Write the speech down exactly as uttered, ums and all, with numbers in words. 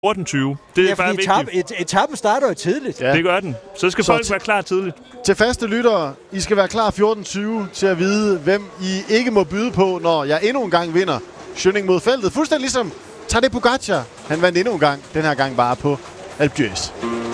fjorten tyve. Det er Ja, bare fordi vigtigt. etappen, et, etappen starter jo tidligt. Ja. Det gør den. Så skal Så folk t- være klar tidligt. Til faste lyttere, I skal være klar fjorten tyve til at vide, hvem I ikke må byde på, når jeg endnu en gang vinder Schønning mod feltet. Fuldstændig ligesom Tadej Pogacar. Han vandt endnu en gang, den her gang bare på Alpe d'Huez.